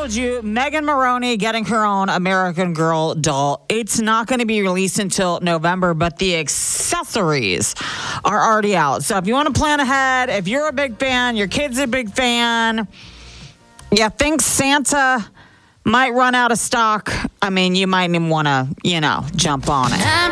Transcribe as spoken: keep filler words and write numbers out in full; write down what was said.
told you, Megan Maroney getting her own American Girl doll. It's not going to be released until November, but the accessories are already out. So if you want to plan ahead, if you're a big fan, your kid's a big fan, you think Santa might run out of stock, I mean, you might even want to, you know, jump on it.